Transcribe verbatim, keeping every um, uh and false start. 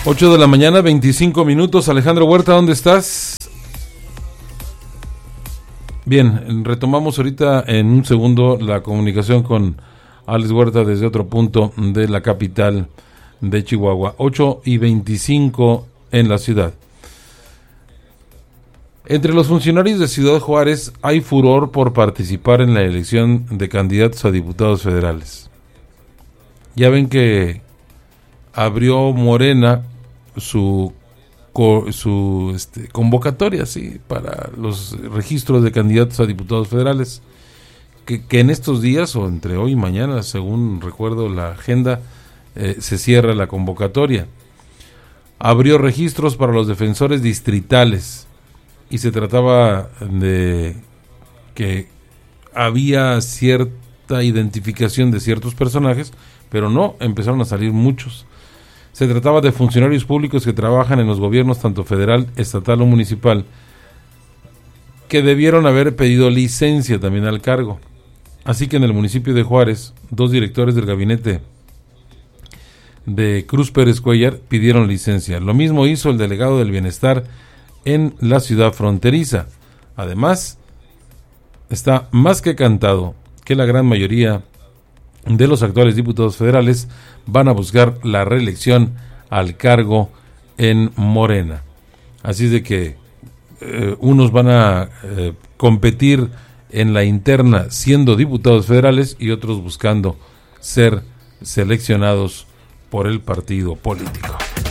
ocho de la mañana, veinticinco minutos. Alejandro Huerta, ¿dónde estás? Bien, retomamos ahorita en un segundo la comunicación con Alex Huerta desde otro punto de la capital de Chihuahua. ocho y veinticinco en la ciudad. Entre los funcionarios de Ciudad Juárez hay furor por participar en la elección de candidatos a diputados federales. Ya ven que abrió Morena su su este, convocatoria, sí, para los registros de candidatos a diputados federales, que, que en estos días o entre hoy y mañana, según recuerdo la agenda, eh, se cierra la convocatoria. Abrió registros para los defensores distritales y se trataba de que había cierta identificación de ciertos personajes, pero no, empezaron a salir muchos. Se trataba de funcionarios públicos que trabajan en los gobiernos tanto federal, estatal o municipal, que debieron haber pedido licencia también al cargo. Así que en el municipio de Juárez, dos directores del gabinete de Cruz Pérez Cuellar pidieron licencia. Lo mismo hizo el delegado del bienestar en la ciudad fronteriza. Además, está más que cantado que la gran mayoría de los actuales diputados federales van a buscar la reelección al cargo en Morena. Así es de que eh, unos van a eh, competir en la interna siendo diputados federales y otros buscando ser seleccionados por el partido político.